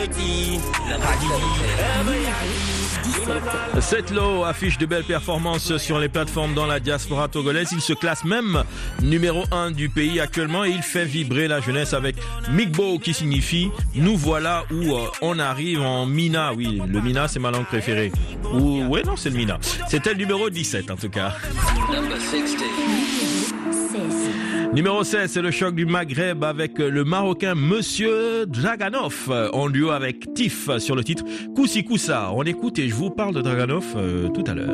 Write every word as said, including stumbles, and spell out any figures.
Setlo affiche de belles performances sur les plateformes dans la diaspora togolaise. Il se classe même numéro un du pays actuellement et il fait vibrer la jeunesse avec Migbo qui signifie nous voilà où euh, on arrive en Mina. Oui, le Mina c'est ma langue préférée. Ou ouais non c'est le Mina. C'était le numéro dix-sept en tout cas. Numéro seize, c'est le choc du Maghreb avec le Marocain Monsieur Draganov en duo avec Tiff sur le titre Koussi Koussa. On écoute et je vous parle de Draganov euh, tout à l'heure.